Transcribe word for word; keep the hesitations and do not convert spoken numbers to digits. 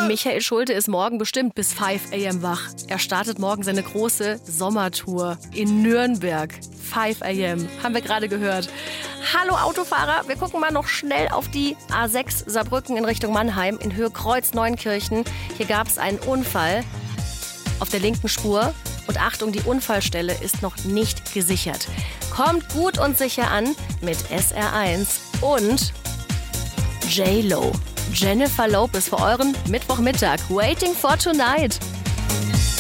Michael Schulte ist morgen bestimmt bis fünf a m wach. Er startet morgen seine große Sommertour in Nürnberg. fünf a m, haben wir gerade gehört. Hallo Autofahrer, wir gucken mal noch schnell auf die A sechs Saarbrücken in Richtung Mannheim in Höhe Kreuz-Neunkirchen. Hier gab es einen Unfall auf der linken Spur. Und Achtung, die Unfallstelle ist noch nicht gesichert. Kommt gut und sicher an mit S R eins und J-Lo. Jennifer Lopez für euren Mittwochmittag. Waiting for Tonight.